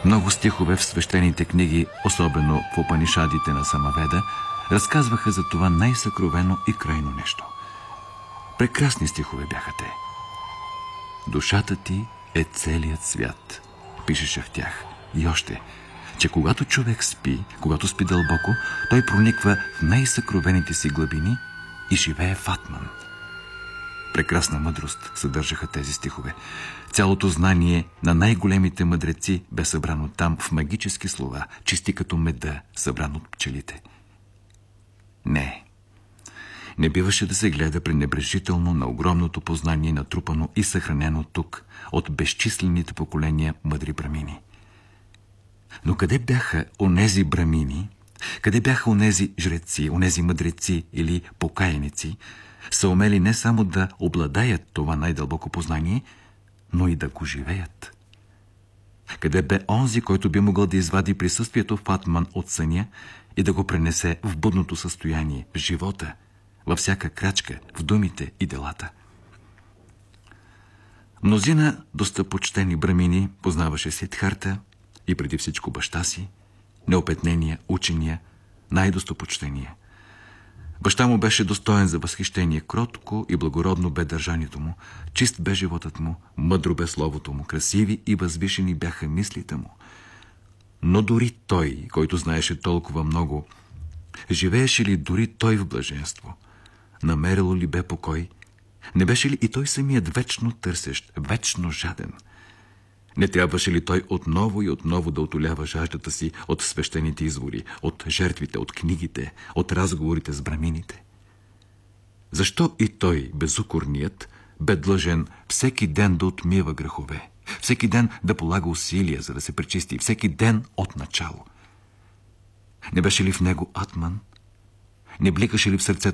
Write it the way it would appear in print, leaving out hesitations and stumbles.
Много стихове в свещените книги, особено в Упанишадите на Самаведа, разказваха за това най-съкровено и крайно нещо. Прекрасни стихове бяха те. Душата ти е целият свят, пишеше в тях. И още, че когато човек спи, когато спи дълбоко, той прониква в най-съкровените си глъбини и живее в атман. Прекрасна мъдрост съдържаха тези стихове. Цялото знание на най-големите мъдреци бе събрано там в магически слова, чисти като меда, събран от пчелите. Не биваше да се гледа пренебрежително на огромното познание, натрупано и съхранено тук от безчислените поколения мъдри брамини. Но къде бяха онези брамини, къде бяха онези жреци, онези мъдреци или покаяници, са умели не само да обладаят това най-дълбоко познание, но и да го живеят? Къде бе онзи, който би могъл да извади присъствието в атман от съня и да го пренесе в будното състояние, в живота, във всяка крачка, в думите и делата? Мнозина достъпочтени брамини познаваше Сиддхарта и преди всичко баща си, неопетнения, учения, най-достопочтения. Баща му беше достоен за възхищение, кротко и благородно бе държанието му, чист бе животът му, мъдро бе словото му, красиви и възвишени бяха мислите му. Но дори той, който знаеше толкова много, живееше ли дори той в блаженство? Намерило ли бе покой? Не беше ли и той самият вечно търсещ, вечно жаден? Не трябваше ли той отново и отново да утолява жаждата си от свещените извори, от жертвите, от книгите, от разговорите с брамините? Защо и той, безукорният, бе длъжен всеки ден да отмива грехове, всеки ден да полага усилия, за да се пречисти, всеки ден от начало? Не беше ли в него атман? Не бликаше ли в сърцето